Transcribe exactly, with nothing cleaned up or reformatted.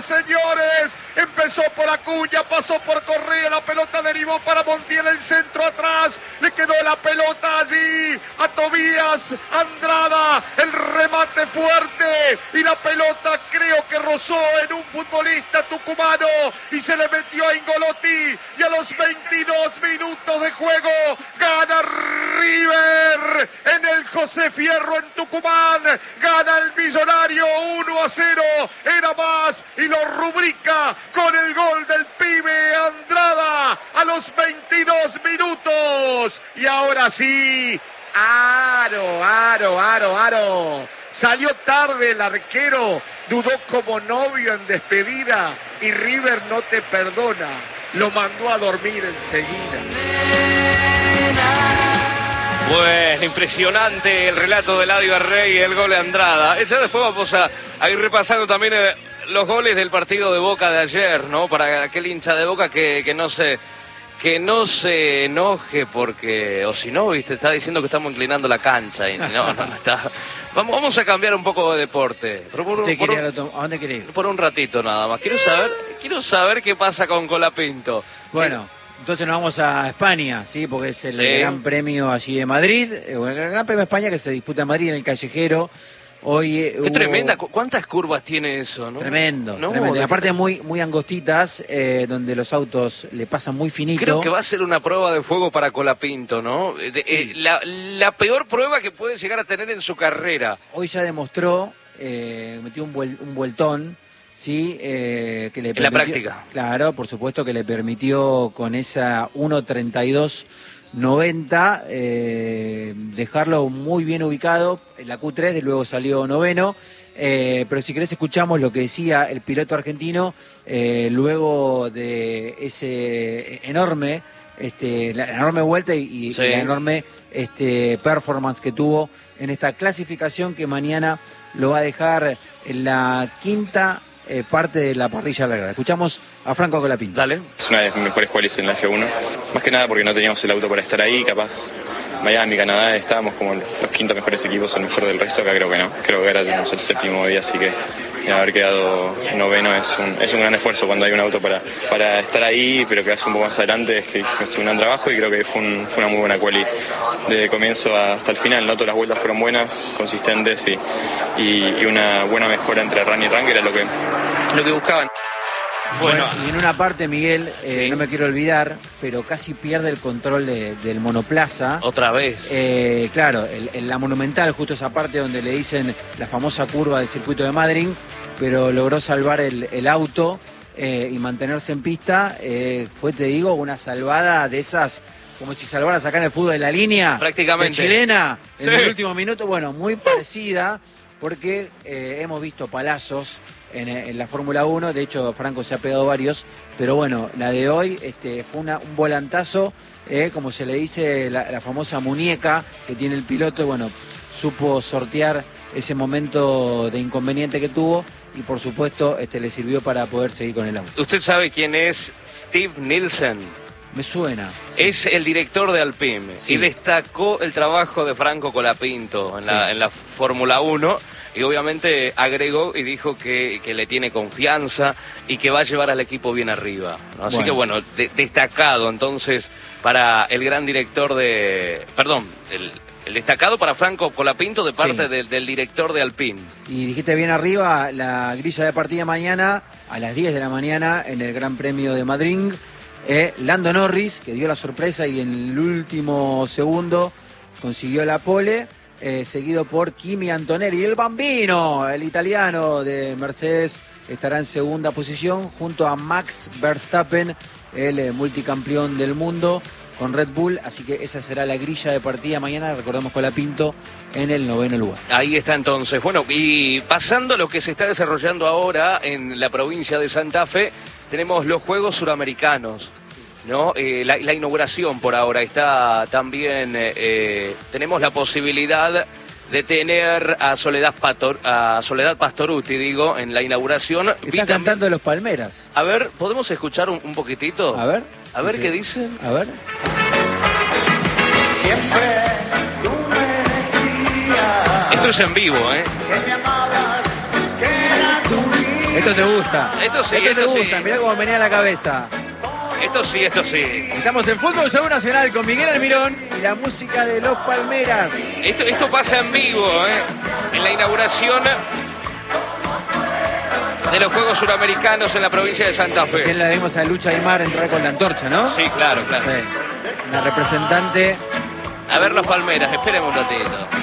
va, señores. Empezó por Acuña, pasó por Correa, la pelota derivó para Montiel, el centro atrás. Le quedó la pelota allí a Tobías Andrada. El remate fuerte y la pelota creo que rozó en un futbolista tucumano y se le metió a Ingolotti. Y a los veintidós minutos de juego gana River en el José Fierro en Tucumán. Gana el Millonario uno a cero. Era más y lo rubrica con el gol del pibe Andrada a los veintidós minutos. Y ahora sí, aro, aro, aro, aro. Salió tarde el arquero, dudó como novio en despedida y River no te perdona. Lo mandó a dormir enseguida. Bueno, impresionante el relato de Eladio Rey y el gol de Andrada. Ya después vamos a, a ir repasando también eh, los goles del partido de Boca de ayer, ¿no? Para aquel hincha de Boca que, que no se que no se enoje porque, o si no, viste, está diciendo que estamos inclinando la cancha y no, no, no está. Vamos, vamos a cambiar un poco de deporte. Por, por, ¿Usted por quiere un, ir a, ¿A dónde quiere ir? Por un ratito nada más. Quiero saber, quiero saber qué pasa con Colapinto. Bueno, entonces nos vamos a España, ¿sí? Porque es el Sí. Gran Premio allí de Madrid. El Gran Premio de España que se disputa en Madrid, en el Callejero. Hoy eh, Qué hubo... tremenda, cu- ¿cuántas curvas tiene eso, no? Tremendo, No, tremendo. Y de- aparte muy, muy angostitas, eh, donde los autos le pasan muy finito. Creo que va a ser una prueba de fuego para Colapinto, ¿no? De- Sí. eh, la, la peor prueba que puede llegar a tener en su carrera. Hoy ya demostró, eh, metió un, vuel- un vueltón, ¿sí? Eh, que le En la permitió- práctica. Claro, por supuesto que le permitió con esa uno treinta y dos noventa eh, dejarlo muy bien ubicado en la Q tres, de luego salió noveno. Eh, pero si querés escuchamos lo que decía el piloto argentino eh, luego de ese enorme este, la enorme vuelta y, y Sí. la enorme este, performance que tuvo en esta clasificación que mañana lo va a dejar en la quinta eh, parte de la parrilla larga. Escuchamos a Franco Colapinto. Dale. Es una de mis mejores qualis en la F uno, más que nada porque no teníamos el auto para estar ahí, capaz Miami, Canadá, estábamos como los quintos mejores equipos, el mejor del resto, acá creo que no, creo que ahora tenemos el séptimo día, así que eh, haber quedado noveno es un, es un gran esfuerzo cuando hay un auto para, para estar ahí, pero que hace un poco más adelante, es que hicimos un gran trabajo y creo que fue, un, fue una muy buena quali desde comienzo hasta el final, ¿no? Todas las vueltas fueron buenas, consistentes y, y, y una buena mejora entre run y run, que era lo que, lo que buscaban. Bueno, Y en una parte, Miguel, eh, Sí. no me quiero olvidar, pero casi pierde el control de- del monoplaza. otra vez. Eh, claro, el- el- la Monumental, justo esa parte donde le dicen la famosa curva del circuito de Madrid, pero logró salvar el, el auto eh, y mantenerse en pista. Eh, fue, te digo, una salvada de esas, como si salvaras acá en el fútbol de la línea. Prácticamente. De chilena, en Sí. el último minuto. Bueno, muy parecida, porque eh, hemos visto palazos en, en la Fórmula uno. De hecho, Franco se ha pegado varios. Pero bueno, la de hoy este, fue una, un volantazo, eh, como se le dice, la, la famosa muñeca que tiene el piloto. Bueno, supo sortear ese momento de inconveniente que tuvo y por supuesto este, le sirvió para poder seguir con el auto. ¿Usted sabe quién es Steve Nielsen? Me suena. Sí. Es el director de Alpine Sí. y destacó el trabajo de Franco Colapinto en la, Sí. en la Fórmula uno y obviamente agregó y dijo que, que le tiene confianza y que va a llevar al equipo bien arriba, ¿no? Así Bueno. que bueno, de- destacado entonces para el gran director de... Perdón, el, el destacado para Franco Colapinto de parte Sí. del, del director de Alpine. Y dijiste bien arriba, la grilla de partida mañana a las diez de la mañana en el Gran Premio de Madrid. Eh, Lando Norris, que dio la sorpresa y en el último segundo consiguió la pole, eh, seguido por Kimi Antonelli. El bambino, el italiano de Mercedes, estará en segunda posición junto a Max Verstappen, el eh, multicampeón del mundo con Red Bull. Así que esa será la grilla de partida mañana. Recordemos Colapinto en el noveno lugar. Ahí está entonces. Bueno, y pasando a lo que se está desarrollando ahora en la provincia de Santa Fe, tenemos los Juegos Suramericanos, ¿no? Eh, la, la inauguración por ahora está también, eh, eh, tenemos la posibilidad de tener a Soledad, Pator, a Soledad Pastoruti, digo, en la inauguración. Vi Está también- cantando los Palmeras. A ver, ¿podemos escuchar un, un poquitito? A ver. A ver Sí, qué sí. dicen. A ver. Esto es en vivo, ¿eh? Esto te gusta. Esto sí, esto, esto te sí. gusta. Mirá cómo venía la cabeza. Esto sí, esto sí. Estamos en Fútbol Show Nacional con Miguel Almirón y la música de Los Palmeras. Esto, esto pasa en vivo, ¿eh? En la inauguración de los Juegos Suramericanos en la provincia de Santa Fe. Recién la vimos a Lucha Aymar entrar con la antorcha, ¿no? Sí, claro, claro. Sí. Una representante. A ver los Palmeras, esperemos un ratito.